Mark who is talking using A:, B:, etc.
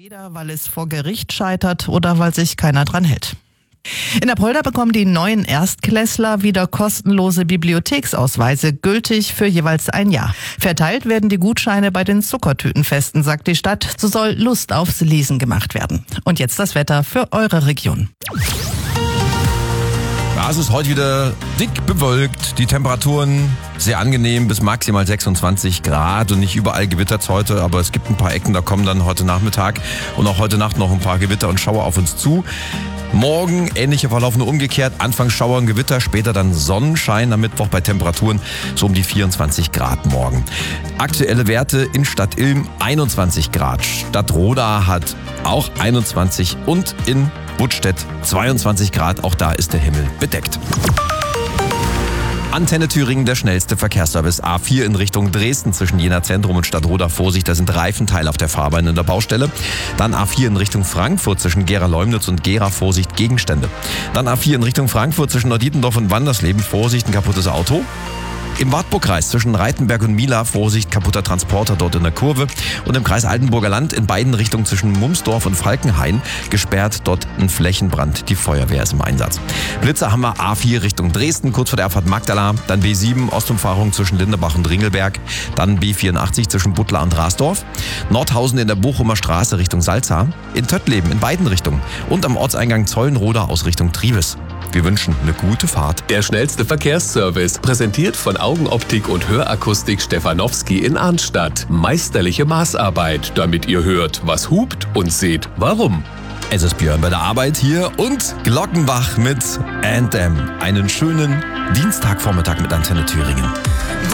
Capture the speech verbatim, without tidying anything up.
A: Entweder weil es vor Gericht scheitert oder weil sich keiner dran hält. In Apolda bekommen die neuen Erstklässler wieder kostenlose Bibliotheksausweise, gültig für jeweils ein Jahr. Verteilt werden die Gutscheine bei den Zuckertütenfesten, sagt die Stadt. So soll Lust aufs Lesen gemacht werden. Und jetzt das Wetter für eure Region.
B: Ja, es ist heute wieder dick bewölkt, die Temperaturen sehr angenehm bis maximal sechsundzwanzig Grad und nicht überall gewittert's heute, aber es gibt ein paar Ecken, da kommen dann heute Nachmittag und auch heute Nacht noch ein paar Gewitter und Schauer auf uns zu. Morgen ähnlicher Verlauf, nur umgekehrt, Anfangs Schauer und Gewitter, später dann Sonnenschein am Mittwoch bei Temperaturen so um die vierundzwanzig Grad morgen. Aktuelle Werte in Stadt Ilm einundzwanzig Grad, Stadt Roda hat auch einundzwanzig und in Buttstedt zweiundzwanzig Grad, auch da ist der Himmel bedeckt. Antenne Thüringen, der schnellste Verkehrsservice. A vier in Richtung Dresden zwischen Jena Zentrum und Stadtroda. Vorsicht, da sind Reifenteile auf der Fahrbahn in der Baustelle. Dann A vier in Richtung Frankfurt zwischen Gera-Leumnitz und Gera. Vorsicht, Gegenstände. Dann A vier in Richtung Frankfurt zwischen Neudietendorf und Wandersleben. Vorsicht, ein kaputtes Auto. Im Wartburgkreis zwischen Reitenberg und Mila, Vorsicht, kaputter Transporter dort in der Kurve. Und im Kreis Altenburger Land in beiden Richtungen zwischen Mumsdorf und Falkenhain gesperrt, dort ein Flächenbrand. Die Feuerwehr ist im Einsatz. Blitzer haben wir A vier Richtung Dresden, kurz vor der Abfahrt Magdala. Dann B sieben, Ostumfahrung zwischen Linderbach und Ringelberg. Dann B vierundachtzig zwischen Buttlar und Rasdorf. Nordhausen in der Bochumer Straße Richtung Salza. In Töttleben in beiden Richtungen. Und am Ortseingang Zollenroda aus Richtung Trives. Wir wünschen eine gute Fahrt.
C: Der schnellste Verkehrsservice, präsentiert von Augenoptik und Hörakustik Stefanowski in Arnstadt. Meisterliche Maßarbeit, damit ihr hört, was hupt und seht, warum.
B: Es ist Björn bei der Arbeit hier und Glockenbach mit Anthem. Einen schönen Dienstagvormittag mit Antenne Thüringen.